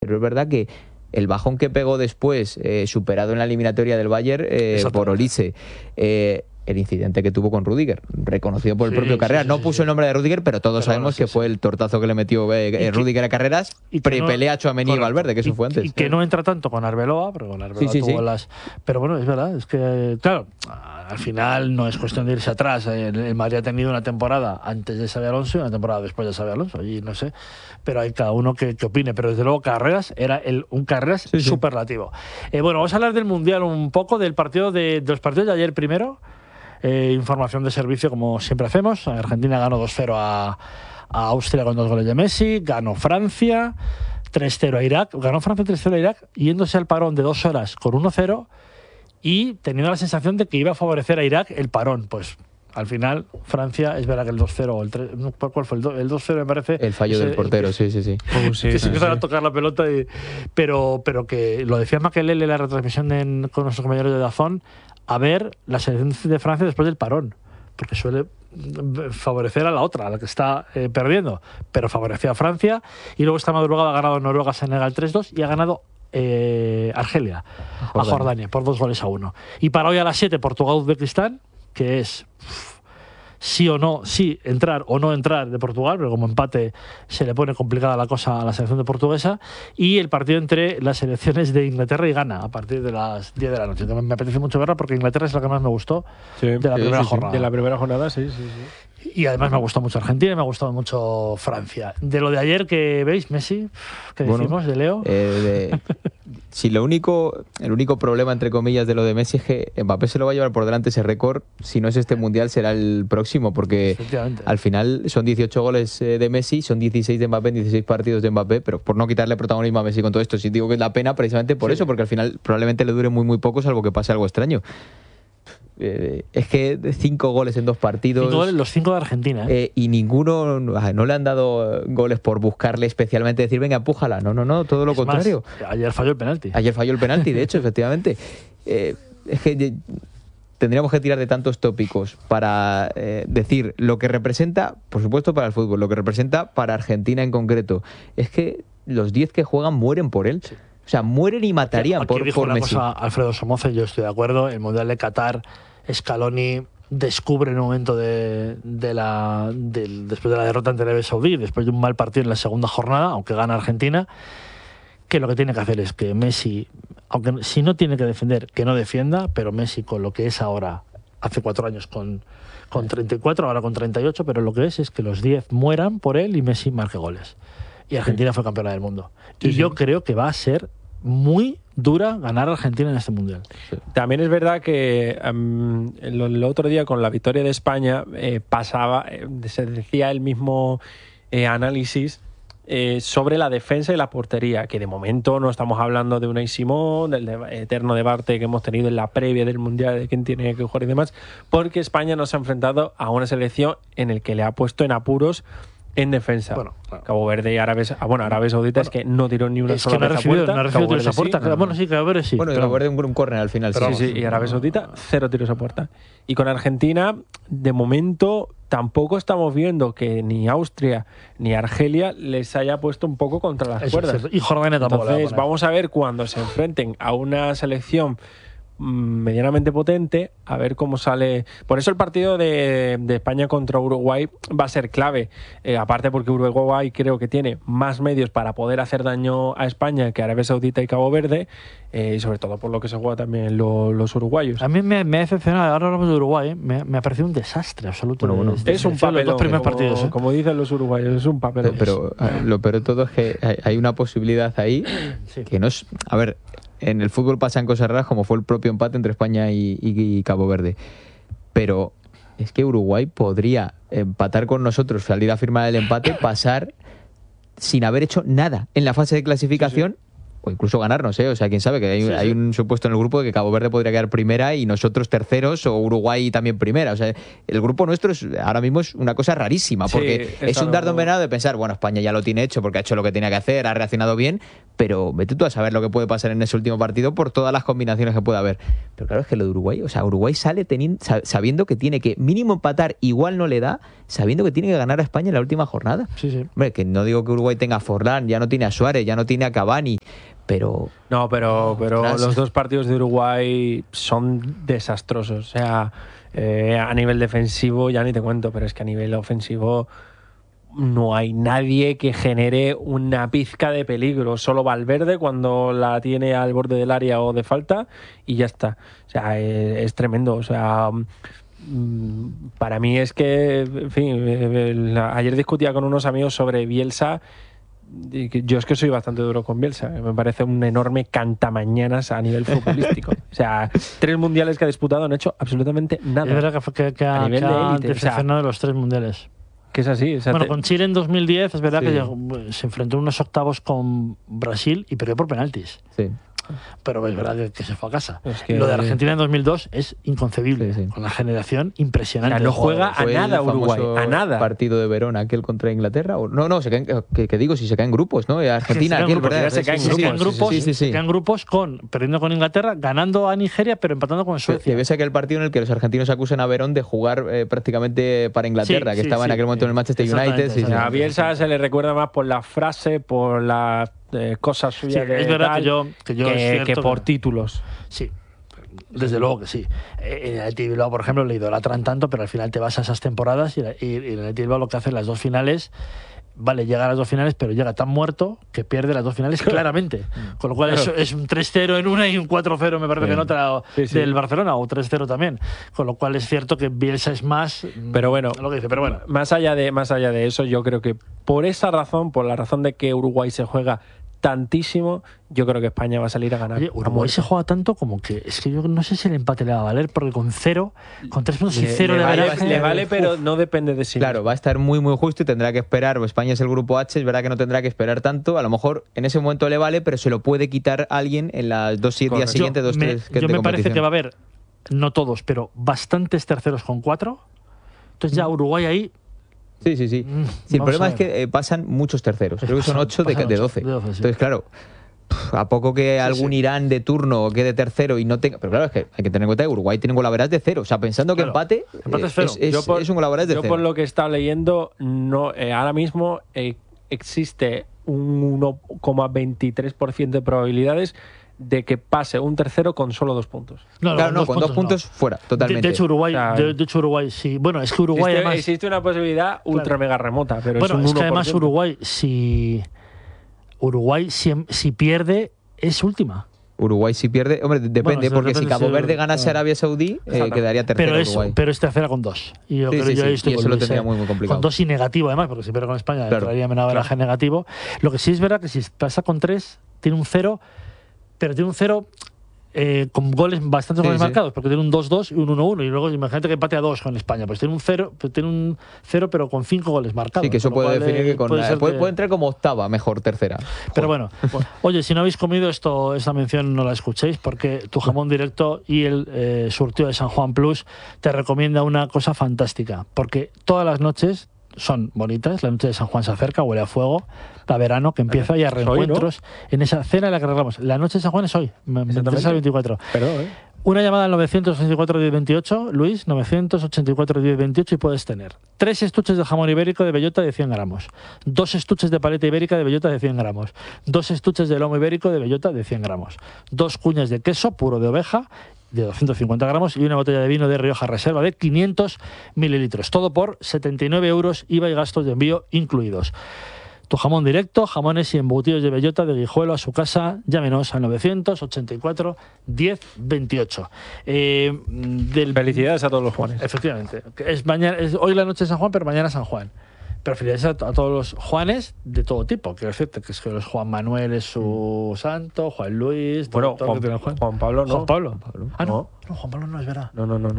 pero es verdad que el bajón que pegó después, superado en la eliminatoria del Bayern por Olise, el incidente que tuvo con Rüdiger, reconocido por el propio Carreras. No puso el nombre de Rüdiger, pero todos sabemos que fue el tortazo que le metió Rüdiger a Carreras, pelea Tchouaméni y Valverde, que eso fue antes. Y que no entra tanto con Arbeloa, pero con Arbeloa tuvo las... Pero bueno, es verdad, es que, claro, al final no es cuestión de irse atrás. El Madrid ha tenido una temporada antes de Xabi Alonso y una temporada después de Xabi Alonso, y no sé, pero hay cada uno que opine, pero desde luego Carreras era un Carreras superlativo. Bueno, vamos a hablar del Mundial un poco, de los partidos de ayer primero. Información de servicio, como siempre hacemos. Argentina ganó 2-0 a Austria con 2 goles de Messi. Ganó Francia 3-0 a Irak. Ganó Francia 3-0 a Irak, yéndose al parón de 2 horas con 1-0 y teniendo la sensación de que iba a favorecer a Irak el parón. Pues al final, Francia, es verdad que el 2-0 o el 3, ¿cuál fue? El 2-0 me parece. El fallo del portero, sí. Que se empiezan a tocar la pelota, pero que lo decía Makelele en la retransmisión con nuestros compañeros de DAZN, a ver la selección de Francia después del parón, porque suele favorecer a la otra, a la que está perdiendo, pero favoreció a Francia. Y luego esta madrugada ha ganado Noruega-Senegal 3-2 y ha ganado Argelia a Jordania por 2-1. Y para hoy a las 7 Portugal-Uzbekistán, que es sí o no, sí entrar o no entrar de Portugal, pero como empate se le pone complicada la cosa a la selección de portuguesa. Y el partido entre las selecciones de Inglaterra y Ghana a partir de las 10 de la noche. Me apetece mucho verla porque Inglaterra es la que más me gustó de la primera jornada. De la primera jornada, sí. Y además me ha gustado mucho Argentina y me ha gustado mucho Francia. De lo de ayer que veis, Messi, ¿qué decimos de Leo? Sí, el único problema, entre comillas, de lo de Messi es que Mbappé se lo va a llevar por delante ese récord. Si no es este Mundial, será el próximo, porque al final son 18 goles de Messi, son 16 de Mbappé en 16 partidos de Mbappé, pero por no quitarle protagonismo a Messi con todo esto, sí digo que es la pena precisamente por eso, porque al final probablemente le dure muy poco, salvo que pase algo extraño. Es que 5 goles en 2 partidos. 5 goles, los 5 de Argentina. Y ninguno, no le han dado goles por buscarle especialmente, decir, venga, empújala. No, todo lo contrario. Ayer falló el penalti. De hecho, efectivamente. Es que tendríamos que tirar de tantos tópicos para decir lo que representa, por supuesto, para el fútbol, lo que representa para Argentina en concreto. Es que los 10 que juegan mueren por él. O sea, mueren y matarían por Messi. Aquí dijo una cosa Alfredo Somoza, y yo estoy de acuerdo. El Mundial de Qatar, Scaloni descubre en el momento después de la derrota ante Arabia Saudí, después de un mal partido en la segunda jornada, aunque gana Argentina, que lo que tiene que hacer es que Messi, aunque si no tiene que defender, que no defienda, pero Messi con lo que es ahora, hace 4 años con 34, ahora con 38, pero lo que es que los 10 mueran por él y Messi marque goles. Y Argentina fue campeona del mundo. Y yo creo que va a ser muy dura ganar a Argentina en este Mundial. También es verdad que el otro día con la victoria de España se decía el mismo análisis sobre la defensa y la portería, que de momento no estamos hablando de Unai Simón, del eterno debate que hemos tenido en la previa del Mundial de quién tiene que jugar y demás, porque España no se ha enfrentado a una selección en el que le ha puesto en apuros en defensa. Bueno, claro. Cabo Verde y Arabia Saudita es que no tiró ni una sola puerta. No ha recibido tiros a puerta. Bueno, sí, Cabo Verde sí. Bueno, Cabo Verde un córner al final. Sí, y Arabia Saudita 0 tiros a puerta. Y con Argentina, de momento, tampoco estamos viendo que ni Austria ni Argelia les haya puesto un poco contra las cuerdas. Y Jordania tampoco. Entonces, vamos a ver cuando se enfrenten a una selección medianamente potente, a ver cómo sale. Por eso el partido de España contra Uruguay va a ser clave, aparte porque Uruguay creo que tiene más medios para poder hacer daño a España que Arabia Saudita y Cabo Verde, y sobre todo por lo que se juega también los uruguayos. A mí me ha decepcionado, ahora hablamos de Uruguay, me ha parecido un desastre absoluto. Bueno, es un papel, los 2 primeros partidos. Como dicen los uruguayos, es un papel. Pero lo peor de todo es que hay una posibilidad ahí que no es... A ver, en el fútbol pasan cosas raras, como fue el propio empate entre España y Cabo Verde. Pero es que Uruguay podría empatar con nosotros, salir a firmar el empate, pasar sin haber hecho nada en la fase de clasificación o incluso ganarnos, o sea, quién sabe, que hay un supuesto en el grupo de que Cabo Verde podría quedar primera y nosotros terceros, o Uruguay también primera. O sea, el grupo nuestro ahora mismo es una cosa rarísima, porque es un dardo envenenado de pensar, bueno, España ya lo tiene hecho porque ha hecho lo que tenía que hacer, ha reaccionado bien, pero vete tú a saber lo que puede pasar en ese último partido por todas las combinaciones que puede haber. Pero claro, es que lo de Uruguay, o sea, Uruguay sale sabiendo que tiene que mínimo empatar, igual no le da, sabiendo que tiene que ganar a España en la última jornada. Sí. Hombre, que no digo que Uruguay tenga a Forlán, ya no tiene a Suárez, ya no tiene a Cavani, pero los dos partidos de Uruguay son desastrosos. O sea, a nivel defensivo ya ni te cuento, pero es que a nivel ofensivo no hay nadie que genere una pizca de peligro. Solo Valverde cuando la tiene al borde del área o de falta y ya está. O sea, es tremendo. O sea, para mí es que, en fin, ayer discutía con unos amigos sobre Bielsa. Yo es que soy bastante duro con Bielsa. Me parece un enorme cantamañanas a nivel futbolístico. O sea, 3 mundiales que ha disputado no ha hecho absolutamente nada. Es verdad que a nivel de élite, decepcionado de los 3 mundiales. Que es así. O sea, bueno, con Chile en 2010 es verdad que se enfrentó en unos octavos con Brasil y perdió por penaltis. Sí. Pero es verdad que se fue a casa. Es que lo de Argentina en 2002 es inconcebible. Con la generación impresionante. O sea, no juega a nada Uruguay, a nada. Partido de Verona, aquel contra Inglaterra. No, se caen, que digo, si se caen grupos, ¿no? Argentina, aquel, ¿verdad? Se caen grupos perdiendo con Inglaterra, ganando a Nigeria, pero empatando con Suecia. Ves aquel partido en el que los argentinos acusan a Verón de jugar prácticamente para Inglaterra, que estaba en aquel momento en el Manchester United. A Bielsa se le recuerda más por la frase, por la cosas suyas es verdad que por títulos. Sí, desde luego que sí. En el Athletic Bilbao, por ejemplo, le idolatran tanto, pero al final te vas a esas temporadas y en el Athletic Bilbao lo que hace en las 2 finales, llega a las 2 finales, pero llega tan muerto que pierde las 2 finales claramente. Con lo cual es un 3-0 en una y un 4-0 me parece que en otra del Barcelona, o 3-0 también. Con lo cual es cierto que Bielsa es más pero bueno, lo que dice, pero bueno. Más allá de eso, yo creo que por esa razón, por la razón de que Uruguay se juega tantísimo, yo creo que España va a salir a ganar. Oye, Uruguay se juega tanto como que es que yo no sé si el empate le va a valer, porque con 3 puntos y 0 de vale, le vale, pero no depende de sí. Claro, va a estar muy muy justo y tendrá que esperar. España es el grupo H, es verdad que no tendrá que esperar tanto. A lo mejor en ese momento le vale, pero se lo puede quitar alguien en las 2 días siguientes, 2-3 Yo me parece que va a haber, no todos, pero bastantes terceros con 4. Entonces ya Uruguay ahí. Sí. El problema es que pasan muchos terceros. Creo que son 8 de 12. Entonces, claro, a poco que algún Irán de turno quede tercero y no tenga. Pero claro, es que hay que tener en cuenta que Uruguay tiene un golaveras de 0. O sea, pensando que empate es 0. Es un golaveras de 0. Yo, por lo que he estado leyendo, ahora mismo existe un 1,23% de probabilidades de que pase un tercero con solo 2 puntos. Claro, con 2 puntos fuera, totalmente. De hecho, Uruguay sí. Bueno, es que Uruguay además... Existe una posibilidad ultra mega remota, pero bueno, es un 1%. Que además Uruguay si pierde es última. Uruguay si pierde, hombre, depende, porque si Cabo Verde ganase Arabia Saudí, quedaría tercero Uruguay. Pero es tercera con 2. Y yo creo que y eso lo tendría muy complicado. Con 2 y negativo, además, porque si pierde con España traería menaveraje negativo. Lo que sí es verdad que si pasa con 3, tiene un 0, pero tiene un 0 con bastantes goles marcados, porque tiene un 2-2 y un 1-1. Y luego imagínate que empate a 2 con España, pues tiene un 0, pero con 5 goles marcados. Sí, que eso puede definir que puede entrar como octava, mejor tercera. Pero bueno, oye, si no habéis comido esta mención, no la escuchéis, porque tu jamón directo y el surtido de San Juan Plus te recomienda una cosa fantástica, porque todas las noches son bonitas, la noche de San Juan se acerca, huele a fuego, a verano que empieza y a reencuentros en esa cena en la que arreglamos. La noche de San Juan es hoy, 23 al 24. Perdón, Una llamada al 984-1028, Luis, 984-1028 y puedes tener 3 estuches de jamón ibérico de bellota de 100 gramos, 2 estuches de paleta ibérica de bellota de 100 gramos, 2 estuches de lomo ibérico de bellota de 100 gramos, 2 cuñas de queso puro de oveja de 250 gramos y una botella de vino de Rioja Reserva de 500 mililitros. Todo por 79 euros, IVA y gastos de envío incluidos. Tu jamón directo, jamones y embutidos de bellota de Guijuelo a su casa. Llámenos al 984 1028. Felicidades a todos los Juanes. Efectivamente. Es hoy la noche de San Juan, pero mañana San Juan. Pero felicidades a todos los Juanes de todo tipo. Quiero decirte que es que los Juan Manuel es su santo, Juan Luis... Bueno, Juan Pablo no. Juan Pablo. Ah, no. Juan Pablo no es verdad. No.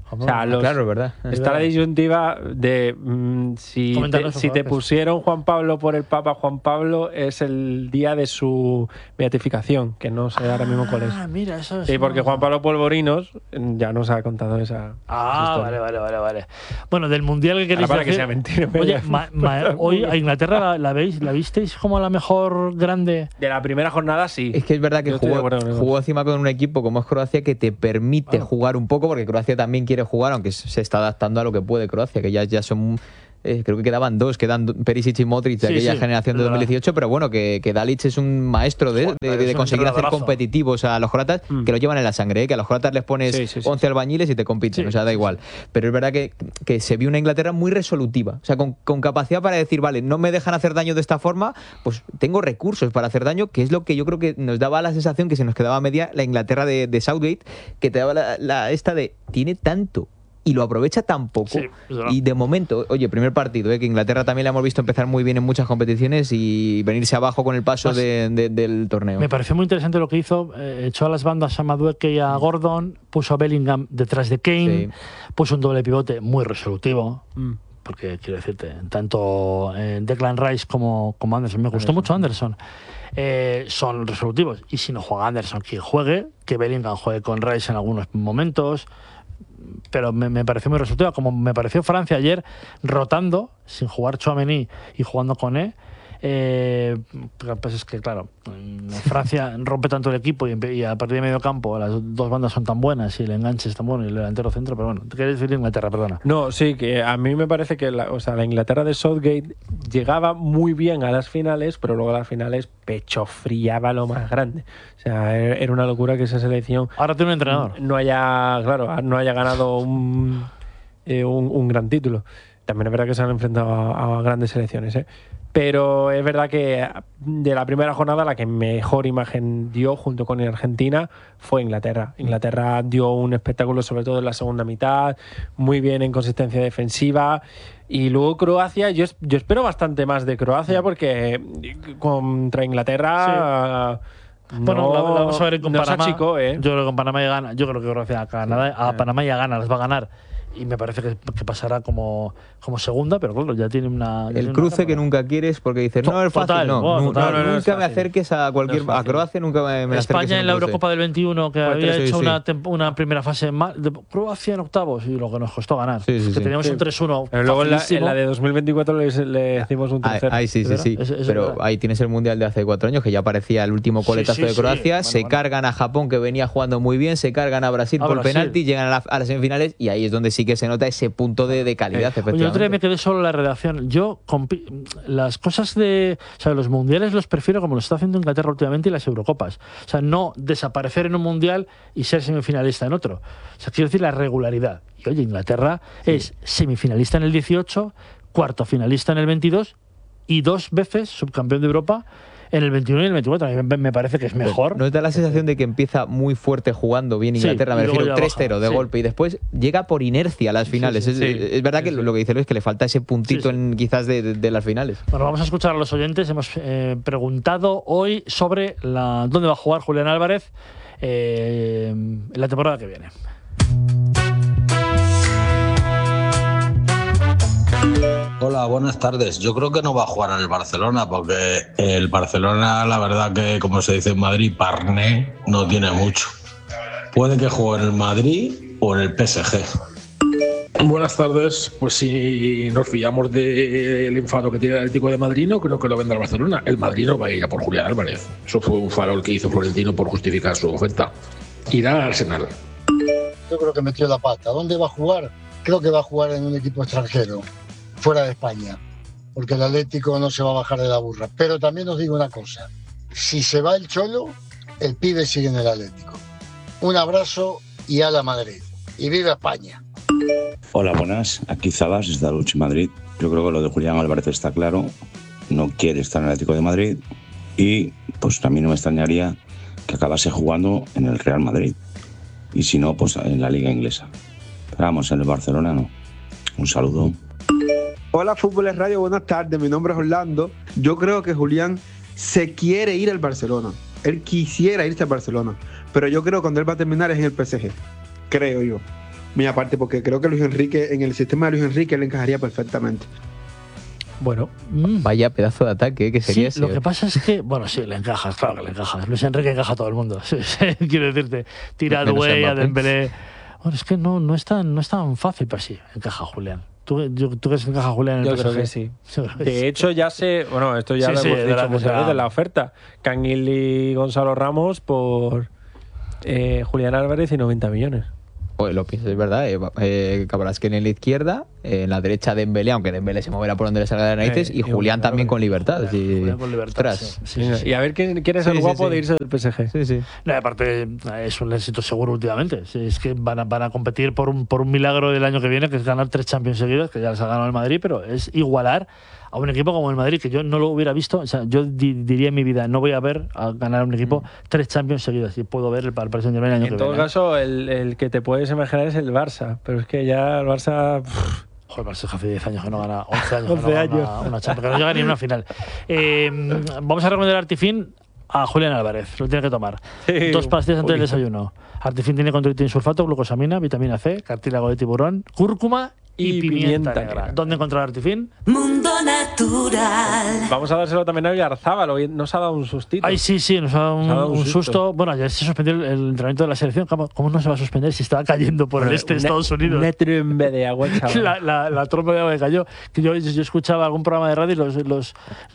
O sea, claro, es verdad. Está la disyuntiva de si te pusieron Juan Pablo por el Papa Juan Pablo, es el día de su beatificación, que no sé ahora mismo cuál es. Mira, eso es. Sí, porque Juan Pablo Polvorinos ya nos ha contado esa historia. Vale. Bueno, del Mundial que queréis para decir, que sea mentira. Oye, hoy a Inglaterra la visteis como la mejor grande. De la primera jornada, sí. Es que es verdad que jugó encima con un equipo como es Croacia que te permite jugar un poco, porque Croacia también quiere jugar, aunque se está adaptando a lo que puede Croacia, que ya son... creo que quedan Perisic y Modric de aquella generación de 2018, pero bueno, que Dalic es un maestro de conseguir hacer competitivos a los croatas, que lo llevan en la sangre, que a los croatas les pones 11 albañiles y te compiten, o sea, da igual. Pero es verdad que se vio una Inglaterra muy resolutiva, o sea, con capacidad para decir, vale, no me dejan hacer daño de esta forma, pues tengo recursos para hacer daño, que es lo que yo creo que nos daba la sensación que se nos quedaba media la Inglaterra de Southgate, que te daba esta de, tiene tanto y lo aprovecha tan poco. Y de momento, oye, primer partido, que Inglaterra también la hemos visto empezar muy bien en muchas competiciones y venirse abajo con el paso del torneo. Me pareció muy interesante lo que hizo. Echó a las bandas a Madueke y a Gordon, puso a Bellingham detrás de Kane, puso un doble pivote muy resolutivo. Porque quiero decirte, tanto Declan Rice como Anderson, me gustó mucho Anderson, son resolutivos. Y si no juega Anderson, que juegue, que Bellingham juegue con Rice en algunos momentos. Pero me pareció muy resultado, como me pareció Francia ayer rotando, sin jugar Tchouaméni y jugando con pues es que claro, Francia rompe tanto el equipo y a partir de medio campo las dos bandas son tan buenas y el enganche es tan bueno y el delantero centro, pero bueno, ¿te quieres decir Inglaterra? Perdona. No, sí, que a mí me parece que la Inglaterra de Southgate llegaba muy bien a las finales, pero luego a las finales pechofriaba lo más grande. O sea, era una locura que esa selección ahora tiene un entrenador no haya ganado un gran título. También es verdad que se han enfrentado a grandes selecciones, pero es verdad que de la primera jornada la que mejor imagen dio junto con Argentina fue Inglaterra. Inglaterra dio un espectáculo sobre todo en la segunda mitad, muy bien en consistencia defensiva, y luego Croacia, yo espero bastante más de Croacia porque contra Inglaterra... Bueno, la vamos a ver con Panamá. Achicó, Yo creo que con Panamá ya gana. Yo creo que Croacia a Panamá ya gana, las va a ganar. Y me parece que pasará como segunda, pero claro, ya tiene una... El cruce que nunca quieres porque dices, no, es fácil, nunca me acerques a a Croacia, nunca me acerques. España en la Eurocopa del 21, que había hecho una primera fase de Croacia en octavos, y lo que nos costó ganar. Que teníamos un 3-1. Pero luego en la de 2024 le hicimos un tercero. Ahí sí. Pero ahí tienes el Mundial de hace 4 años, que ya parecía el último coletazo de Croacia. Se cargan a Japón, que venía jugando muy bien, se cargan a Brasil por penalti, llegan a las semifinales, y ahí es donde sí que se nota ese punto de calidad, efectivamente. Yo otro día me quedé solo en la redacción. Yo las cosas los mundiales los prefiero como lo está haciendo Inglaterra últimamente y las Eurocopas. O sea, no desaparecer en un mundial y ser semifinalista en otro. O sea, quiero decir la regularidad. Y oye, Inglaterra es semifinalista en el 18, cuarto finalista en el 22 y 2 veces subcampeón de Europa en el 21 y el 24. A mí me parece que es mejor. ¿No te da la sensación de que empieza muy fuerte jugando bien Inglaterra? Me refiero 3-0 de golpe y después llega por inercia a las finales. Es verdad que lo que dice Luis es que le falta ese puntito quizás de las finales. Bueno, vamos a escuchar a los oyentes. Hemos preguntado hoy sobre dónde va a jugar Julián Álvarez en la temporada que viene. Hola, buenas tardes. Yo creo que no va a jugar en el Barcelona porque el Barcelona, la verdad que, como se dice en Madrid, parné no tiene mucho. Puede que juegue en el Madrid o en el PSG. Buenas tardes. Pues si nos fiamos del enfado que tiene el Atlético de Madrid, no creo que lo venda el Barcelona. El Madrid no va a ir a por Julián Álvarez. Eso fue un farol que hizo Florentino por justificar su oferta. Irá al Arsenal. Yo creo que metió la pata. ¿Dónde va a jugar? Creo que va a jugar en un equipo extranjero, fuera de España, porque el Atlético no se va a bajar de la burra. Pero también os digo una cosa, si se va el Cholo, el pibe sigue en el Atlético. Un abrazo y a la Madrid. Y viva España. Hola, buenas. Aquí Zabas, desde Luchi, Madrid. Yo creo que lo de Julián Álvarez está claro. No quiere estar en el Atlético de Madrid y pues a mí no me extrañaría que acabase jugando en el Real Madrid. Y si no, pues en la Liga Inglesa. Pero vamos, en el Barcelona no. Un saludo. Hola, Fútbol es Radio, buenas tardes. Mi nombre es Orlando. Yo creo que Julián se quiere ir al Barcelona. Él quisiera irse al Barcelona. Pero yo creo que cuando él va a terminar es en el PSG. Creo yo. muy aparte, porque creo que Luis Enrique, en el sistema de Luis Enrique, le encajaría perfectamente. Bueno, vaya pedazo de ataque que sería ese. Lo que pasa es que, bueno, sí, le encajas, claro que le encajas. Luis Enrique encaja a todo el mundo. Quiero decirte, tira a Doué, a Dembélé. Bueno, es que no es tan fácil, pero sí, encaja Julián. ¿Tú crees que encaja Julián en el PSG? Yo creo que sí. De hecho, ya sé, bueno, esto ya lo hemos dicho muchas veces, la oferta. Canguil y Gonzalo Ramos por Julián Álvarez y 90 millones. Pues lo piensas, es verdad. Cabrasquel en la izquierda, en la derecha Dembélé, aunque Dembélé se moverá por donde le salga de narices, y Julián también con libertad. Julián con libertad, sí. Y a ver quién es el guapo de irse del PSG. Sí. No, aparte, es un éxito seguro últimamente. Es que van a competir por un milagro del año que viene, que es ganar 3 Champions seguidos, que ya les ha ganado el Madrid, pero es igualar a un equipo como el Madrid, que yo no lo hubiera visto. O sea, yo diría en mi vida, no voy a ver a ganar a un equipo 3 Champions seguidos, y puedo ver el Paris Saint-Germain el año que viene. En todo caso, el que te puedes imaginar es el Barça, pero es que ya el Barça... Joder, el Barça hace 10 años que no gana, 11 años que no gana una Champions, que no llega ni a una final. Vamos a recomendar Artifin a Julián Álvarez, lo tiene que tomar. 2 pastillas antes del desayuno. Artifin tiene control sulfato, glucosamina, vitamina C, cartílago de tiburón, cúrcuma y pimienta negra. ¿Dónde encontrar Artifin? Mundo Natural. Vamos a dárselo también a Oyarzábal. Hoy nos ha dado un sustito. Ay, sí, nos ha dado un susto. Bueno, ayer se suspendió el entrenamiento de la selección. ¿Cómo no se va a suspender si estaba cayendo por el este de Estados Unidos? Una tromba de agua, chaval. La tromba de agua que cayó. Que yo escuchaba algún programa de radio y las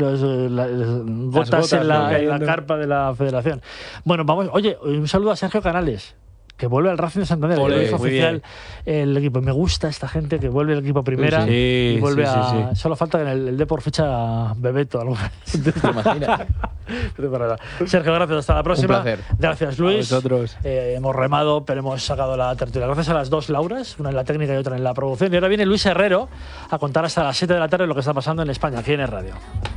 gotas en la carpa de la federación. Bueno, vamos. Oye, un saludo a Sergio Canales, que vuelve al Racing de Santander. Es oficial el equipo. Me gusta esta gente que vuelve al equipo a primera y vuelve a... Solo falta que en el Depor ficha a Bebeto. ¿Te imaginas? Sergio, gracias. Hasta la próxima. Un placer. Gracias, Luis. A vosotros. Hemos remado, pero hemos sacado la tertulia. Gracias a las 2 Lauras, una en la técnica y otra en la producción. Y ahora viene Luis Herrero a contar hasta las 7 de la tarde lo que está pasando en España, aquí en el radio.